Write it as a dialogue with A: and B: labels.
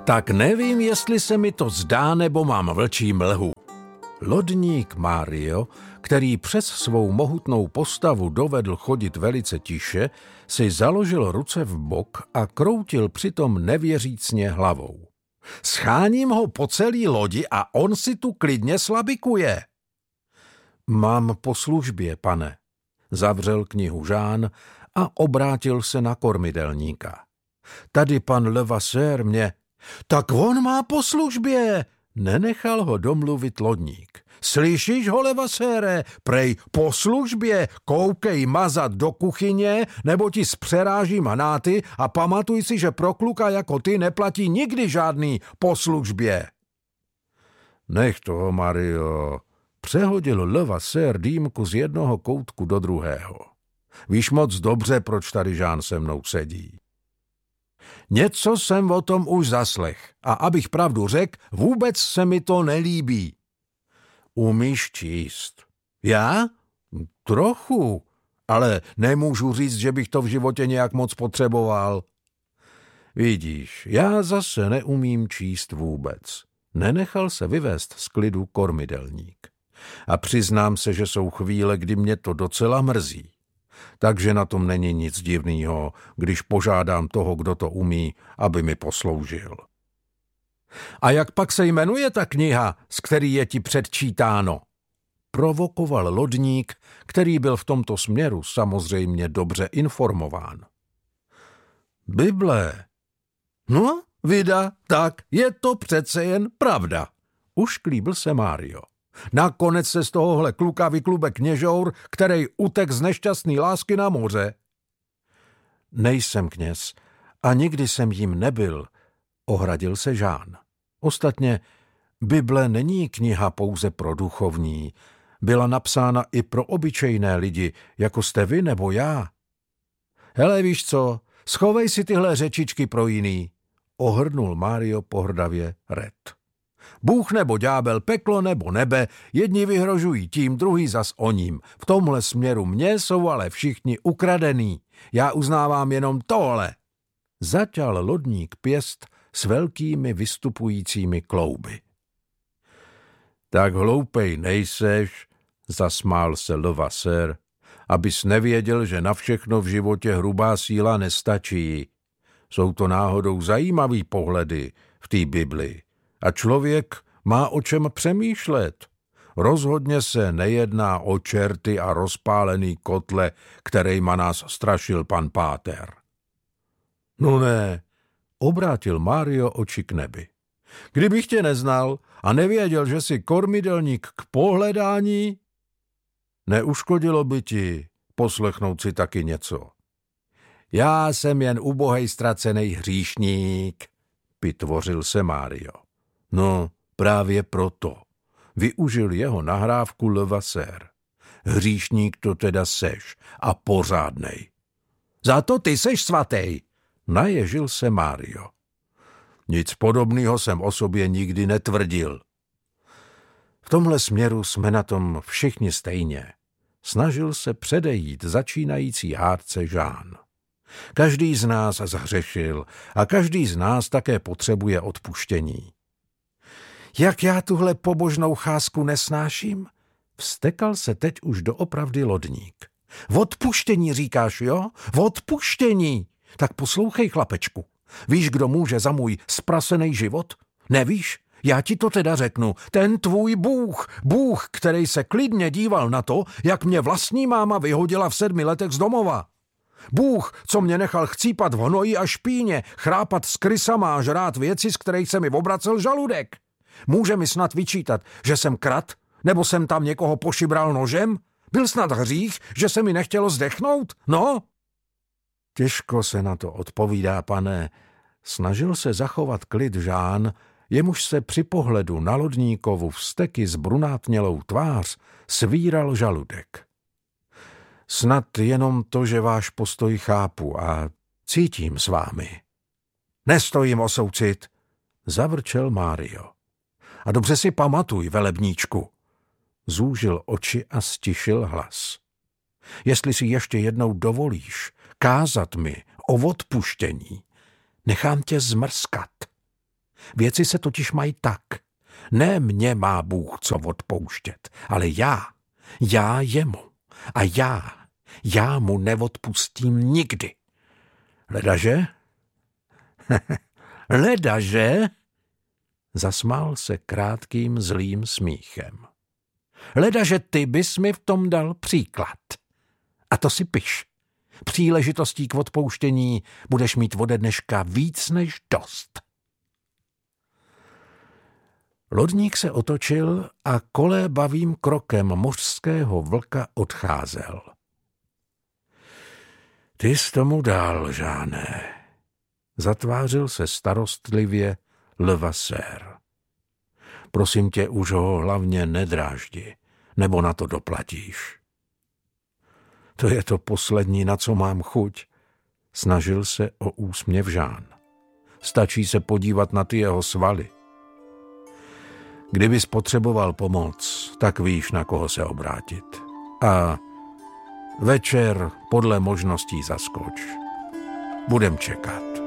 A: Tak nevím, jestli se mi to zdá, nebo mám vlčí mlhu. Lodník Mário, který přes svou mohutnou postavu dovedl chodit velice tiše, si založil ruce v bok a kroutil přitom nevěřícně hlavou. Scháním ho po celý lodi a on si tu klidně slabikuje. Mám po službě, pane, zavřel knihu Jean a obrátil se na kormidelníka. Tady pan Levasseur mě... Tak on má po službě, nenechal ho domluvit lodník. Slyšíš ho, Levassére, prej po službě, koukej mazat do kuchyně, nebo ti zpřerážím hnáty a pamatuj si, že pro kluka jako ty neplatí nikdy žádný po službě. Nech toho, Mario, přehodil Levasseur dýmku z jednoho koutku do druhého. Víš moc dobře, proč tady Jean se mnou sedí. Něco jsem o tom už zaslech a abych pravdu řekl, vůbec se mi to nelíbí. Umíš číst? Já? Trochu, ale nemůžu říct, že bych to v životě nějak moc potřeboval. Vidíš, já zase neumím číst vůbec. Nenechal se vyvést z klidu kormidelník. A přiznám se, že jsou chvíle, kdy mě to docela mrzí. Takže na tom není nic divného, když požádám toho, kdo to umí, aby mi posloužil. A jak pak se jmenuje ta kniha, z který je ti předčítáno? Provokoval lodník, který byl v tomto směru samozřejmě dobře informován. Bible. No, vida, tak je to přece jen pravda. Ušklíbil se Mário. Nakonec se z tohohle kluka vyklube kněžour, který utek z nešťastný lásky na moře. Nejsem kněz a nikdy jsem jím nebyl, ohradil se Jean. Ostatně Bible není kniha pouze pro duchovní, byla napsána i pro obyčejné lidi, jako jste vy nebo já. Hele, víš co, schovej si tyhle řečičky pro jiný, ohrnul Mário pohrdavě Red. Bůh nebo ďábel, peklo nebo nebe, jedni vyhrožují tím, druhý zas oním. V tomhle směru mě jsou ale všichni ukradený. Já uznávám jenom tohle. Zaťal lodník pěst s velkými vystupujícími klouby. Tak hloupej nejseš, zasmál se Levasseur, abys nevěděl, že na všechno v životě hrubá síla nestačí. Jsou to náhodou zajímavý pohledy v té Bibli. A člověk má o čem přemýšlet. Rozhodně se nejedná o čerty a rozpálený kotle, kterejma nás strašil pan Páter. No ne, obrátil Mário oči k nebi. Kdybych tě neznal a nevěděl, že jsi kormidelník k pohledání, neuškodilo by ti poslechnout si taky něco. Já jsem jen ubohej ztracený hříšník, pitvořil se Mário. No, právě proto. Využil jeho nahrávku Levasseur. Hříšník to teda seš a pořádnej. Za to ty seš svatý, naježil se Mário. Nic podobného jsem o sobě nikdy netvrdil. V tomhle směru jsme na tom všichni stejně. Snažil se předejít začínající hádce Jean. Každý z nás zhřešil a každý z nás také potřebuje odpuštění. Jak já tuhle pobožnou cházku nesnáším? Vztekal se teď už doopravdy lodník. V odpuštění říkáš, jo? V odpuštění! Tak poslouchej, chlapečku. Víš, kdo může za můj sprasený život? Nevíš? Já ti to teda řeknu. Ten tvůj Bůh, který se klidně díval na to, jak mě vlastní máma vyhodila v 7 letech z domova. Bůh, co mě nechal chcípat v hnoji a špíně, chrápat s krysama a žrát věci, z kterých se mi obracel žaludek. Může mi snad vyčítat, že jsem krat? Nebo jsem tam někoho pošibral nožem? Byl snad hřích, že se mi nechtělo zdechnout? No? Těžko se na to odpovídá, pane. Snažil se zachovat klid Jean, jemuž se při pohledu na lodníkovu vzteky s brunátnělou tvář svíral žaludek. Snad jenom to, že váš postoj chápu a cítím s vámi. Nestojím o soucit, zavrčel Mário. A dobře si pamatuj, velebníčku. Zúžil oči a stišil hlas. Jestli si ještě jednou dovolíš kázat mi o odpuštění, nechám tě zmrskat. Věci se totiž mají tak. Ne mě má Bůh co odpouštět, ale já jemu. A já mu neodpustím nikdy. Ledaže? Ledaže? Zasmál se krátkým zlým smíchem. Ledaže ty bys mi v tom dal příklad. A to si piš. Příležitostí k odpouštění budeš mít ode dneška víc než dost. Lodník se otočil a kolébavým krokem mořského vlka odcházel. Ty jsi tomu dal, Žáne. Zatvářil se starostlivě Levasseur. Prosím tě, už ho hlavně nedráždi, nebo na to doplatíš. To je to poslední, na co mám chuť. Snažil se o úsměv Žán. Stačí se podívat na ty jeho svaly. Kdybys potřeboval pomoc, tak víš, na koho se obrátit. A večer podle možností zaskoč. Budem čekat.